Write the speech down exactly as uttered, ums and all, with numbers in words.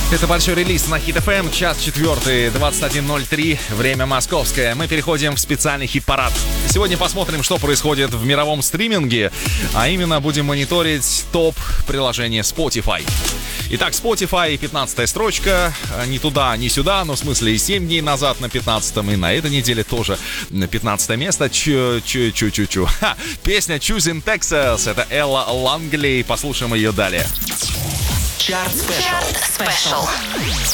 Это большой релиз на Хит эф эм, час четвертый, двадцать один ноль три, время московское. Мы переходим в специальный хит-парад. Сегодня посмотрим, что происходит в мировом стриминге, а именно будем мониторить топ-приложение Spotify. Итак, Spotify, пятнадцатая строчка, ни туда, ни сюда, но в смысле и семь дней назад на пятнадцатом, и на этой неделе тоже на пятнадцатое место. Чу-чу-чу-чу-чу. Ха, песня Choosing Texas, это Элла Лангли, послушаем ее далее. Чарт спешл.